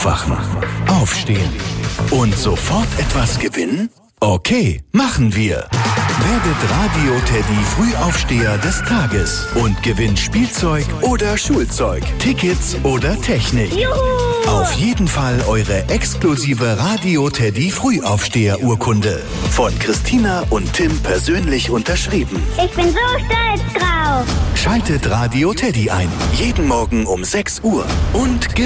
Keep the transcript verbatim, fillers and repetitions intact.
Aufwachen, aufstehen und sofort etwas gewinnen? Okay, machen wir. Werdet Radio Teddy Frühaufsteher des Tages und gewinnt Spielzeug oder Schulzeug, Tickets oder Technik. Juhu! Auf jeden Fall eure exklusive Radio Teddy Frühaufsteher-Urkunde. Von Christina und Tim persönlich unterschrieben. Ich bin so stolz drauf. Schaltet Radio Teddy ein. Jeden Morgen um sechs Uhr. Und